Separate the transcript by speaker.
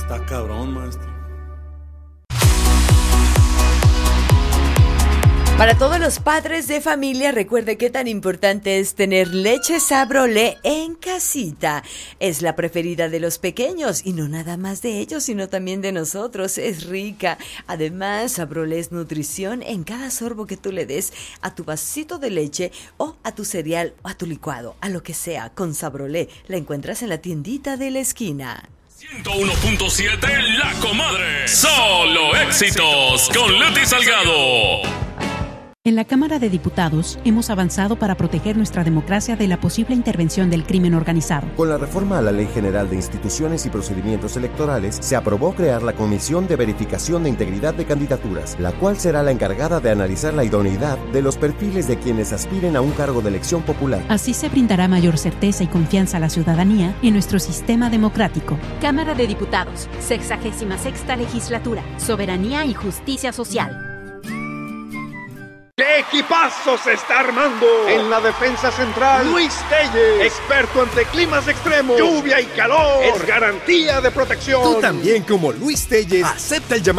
Speaker 1: Está cabrón, maestro.
Speaker 2: Para todos los padres de familia, recuerde qué tan importante es tener leche Sabrolé en casita. Es la preferida de los pequeños y no nada más de ellos, sino también de nosotros. Es rica. Además, Sabrolé es nutrición en cada sorbo que tú le des a tu vasito de leche o a tu cereal o a tu licuado, a lo que sea. Con Sabrolé la encuentras en la tiendita de la esquina.
Speaker 3: 101.7 La Comadre. Solo éxitos con Leti Salgado.
Speaker 4: En la Cámara de Diputados hemos avanzado para proteger nuestra democracia de la posible intervención del crimen organizado.
Speaker 5: Con la reforma a la Ley General de Instituciones y Procedimientos Electorales, se aprobó crear la Comisión de Verificación de Integridad de Candidaturas, la cual será la encargada de analizar la idoneidad de los perfiles de quienes aspiren a un cargo de elección popular.
Speaker 4: Así se brindará mayor certeza y confianza a la ciudadanía en nuestro sistema democrático.
Speaker 6: Cámara de Diputados, 66ª Legislatura, Soberanía y Justicia Social.
Speaker 7: ¡Qué equipazo se está armando! En la defensa central, Luis Telles, experto ante climas extremos, lluvia y calor, es garantía de protección.
Speaker 8: Tú también, como Luis Telles, acepta el llamado